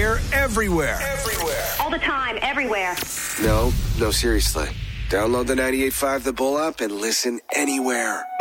air everywhere. All the time, everywhere. No, seriously. Download the 98.5 The Bull app and listen anywhere.